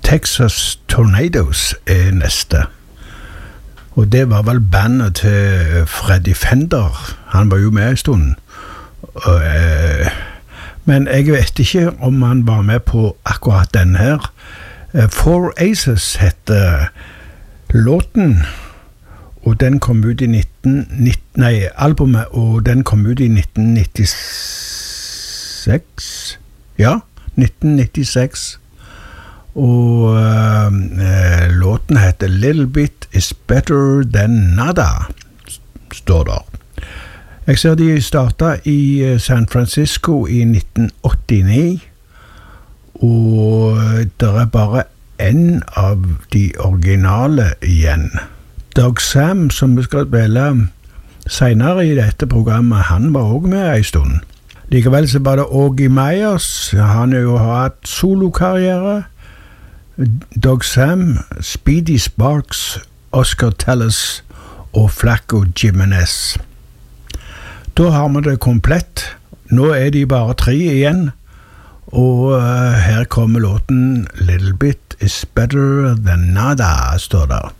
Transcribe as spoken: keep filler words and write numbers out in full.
Texas Tornadoes er neste. Og det var vel bandet til Freddy Fender. Han var jo med en stund. Og, eh, men jeg vet ikke om han var med på akkurat den her. Eh, Four Aces heter låten, og den kom ut i nitten nitti, nei, albumet, og den kom ut i nitten nittiseks. Ja, nitten nittiseks. Og uh, låten heter Little Bit is Better Than Nada, står der. Jeg ser de startet i San Francisco i nitten åttini, og det er bare en av de originale igjen. Doug Sam, som vi skal spille senere i dette programmet, han var også med en stund. Likevel så var det Augie Myers. Han har jo hatt solokarriere. Doug Sam, Speedy Sparks, Oscar Tellez og Flaco Jimenez. Da har vi det komplett. Nå er de bare tre igjen, og uh, her kommer låten Little Bit is Better Than Nada, står der.